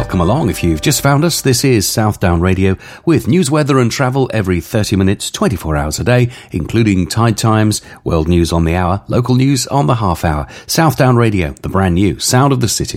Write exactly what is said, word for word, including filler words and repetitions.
welcome along if you've just found us. This is Southdown Radio with news, weather and travel every thirty minutes, twenty-four hours a day, including tide times, world news on the hour, local news on the half hour. Southdown Radio, the brand new sound of the city.